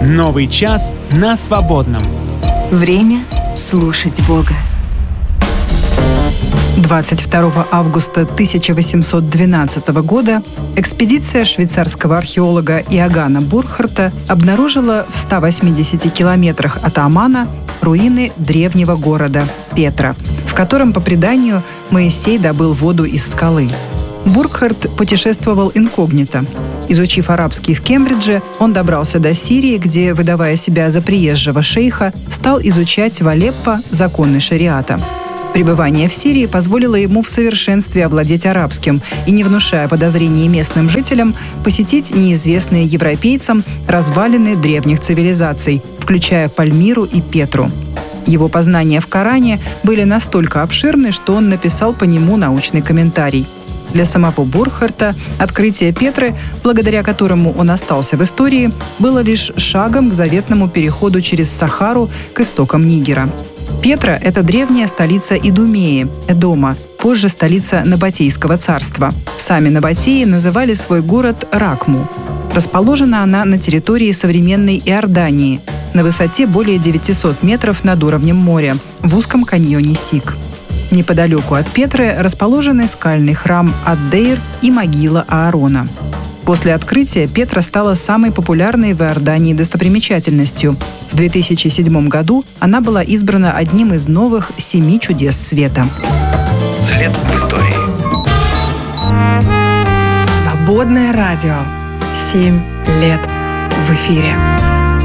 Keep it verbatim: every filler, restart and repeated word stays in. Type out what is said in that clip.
Новый час на свободном. Время слушать Бога. двадцать второго августа тысяча восемьсот двенадцатого года экспедиция швейцарского археолога Иоганна Бурхарта обнаружила в ста восьмидесяти километрах от Аммана руины древнего города Петра, в котором, по преданию, Моисей добыл воду из скалы. Бурхарт путешествовал инкогнито. Изучив арабский в Кембридже, он добрался до Сирии, где, выдавая себя за приезжего шейха, стал изучать в Алеппо законы шариата. Пребывание в Сирии позволило ему в совершенстве овладеть арабским и, не внушая подозрений местным жителям, посетить неизвестные европейцам развалины древних цивилизаций, включая Пальмиру и Петру. Его познания в Коране были настолько обширны, что он написал по нему научный комментарий. Для самого Бурхарта открытие Петры, благодаря которому он остался в истории, было лишь шагом к заветному переходу через Сахару к истокам Нигера. Петра – это древняя столица Идумеи, Эдома, позже столица Набатейского царства. Сами набатеи называли свой город Ракму. Расположена она на территории современной Иордании, на высоте более девятисот метров над уровнем моря, в узком каньоне Сик. Неподалеку от Петры расположены скальный храм Ад-Дейр и могила Аарона. После открытия Петра стала самой популярной в Иордании достопримечательностью. В две тысячи седьмом году она была избрана одним из новых семи чудес света. След в истории. Свободное радио. Семь лет в эфире.